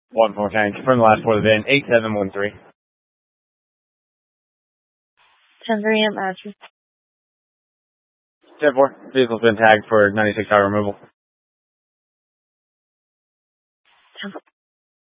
One more time. Confirm the last four of the VIN. 8713. 10-3 address. 10-4. Vehicle's been tagged for 96-hour removal. 10-4.